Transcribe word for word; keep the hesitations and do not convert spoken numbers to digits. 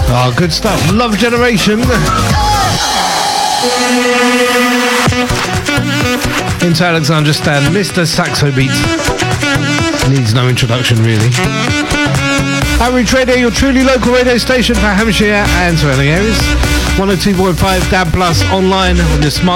Oh, good stuff. Love Generation. Into Alexandra Stan, Mister Saxo Beat. Needs no introduction, really. Outreach Radio, your truly local radio station for Hampshire and surrounding areas. one oh two point five D A B Plus online on your smart